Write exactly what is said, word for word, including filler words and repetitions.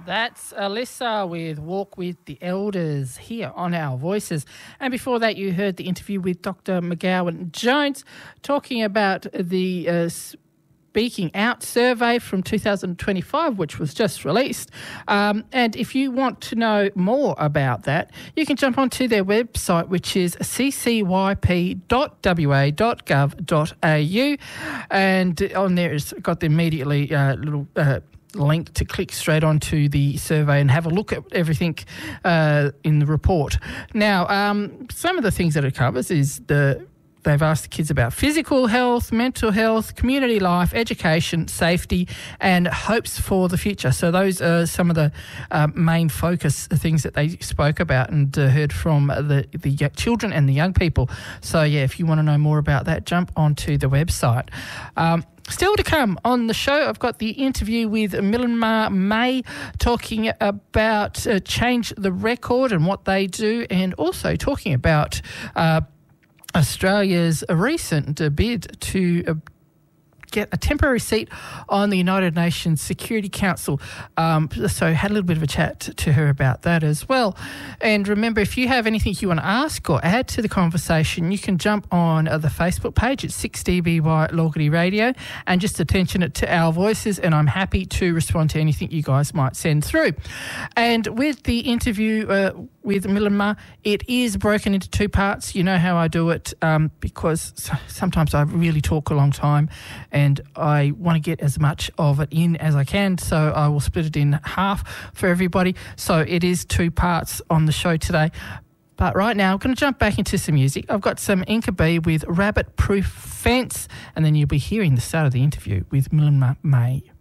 That's Alyssa with Walk with the Elders here on Our Voices. And before that, you heard the interview with Doctor McGowan Jones talking about the uh, Speaking Out survey from two thousand twenty-five, which was just released. Um, and if you want to know more about that, you can jump onto their website, which is c c y p dot w a dot gov dot a u. And on there, it's got the immediately uh, little... Uh, link to click straight onto the survey and have a look at everything uh, in the report. Now, um, some of the things that it covers is the they've asked the kids about physical health, mental health, community life, education, safety, and hopes for the future. So those are some of the uh, main focus things that they spoke about and uh, heard from the, the children and the young people. So, yeah, if you want to know more about that, jump onto the website. Um, Still to come on the show, I've got the interview with Myanmar May talking about uh, Change the Record and what they do, and also talking about uh, Australia's recent uh, bid to uh, get a temporary seat on the United Nations Security Council. Um, so had a little bit of a chat to her about that as well. And remember, if you have anything you want to ask or add to the conversation, you can jump on uh, the Facebook page. It's six D B Y Logity Radio, and just attention it to Our Voices, and I'm happy to respond to anything you guys might send through. And with the interview uh, with Myanmar, it is broken into two parts. You know how I do it, um, because sometimes I really talk a long time and I want to get as much of it in as I can, so I will split it in half for everybody. So it is two parts on the show today. But right now, I'm going to jump back into some music. I've got some Inca B with Rabbit Proof Fence, and then you'll be hearing the start of the interview with Myanmar May.